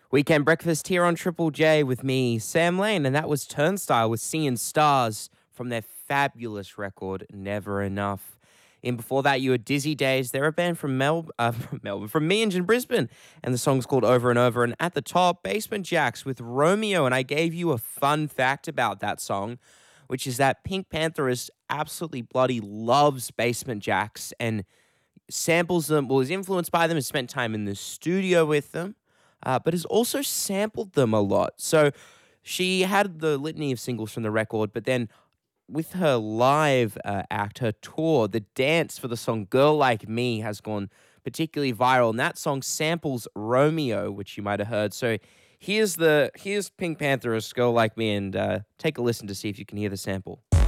Weekend breakfast here on Triple J with me, Sam Lane, and that was Turnstile with Seeing Stars from their fabulous record, Never Enough. And before that, you were Dizzy Days. They're a band from from Melbourne, from Meange in Brisbane, and the song's called Over and Over. And at the top, Basement Jacks with Romeo, and I gave you a fun fact about that song, which is that Pink Panther is absolutely bloody loves Basement Jacks and samples them, well, is influenced by them, has spent time in the studio with them, but has also sampled them a lot. So she had the litany of singles from the record, but then with her live act, her tour, the dance for the song Girl Like Me has gone particularly viral. And that song samples Romeo, which you might have heard. So here's Pink Panther's Girl Like Me, and take a listen to see if you can hear the sample.